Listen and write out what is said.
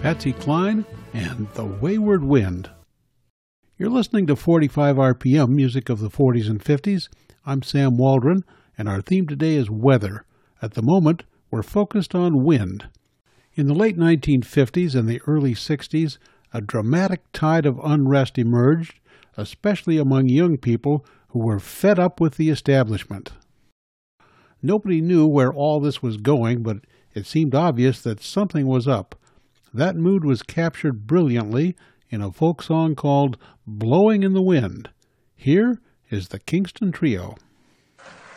Patsy Cline and The Wayward Wind. You're listening to 45 RPM, music of the 40s and 50s. I'm Sam Waldron, and our theme today is weather. At the moment, we're focused on wind. In the late 1950s and the early 60s, a dramatic tide of unrest emerged, especially among young people who were fed up with the establishment. Nobody knew where all this was going, but it seemed obvious that something was up. That mood was captured brilliantly in a folk song called Blowing in the Wind. Here is the Kingston Trio.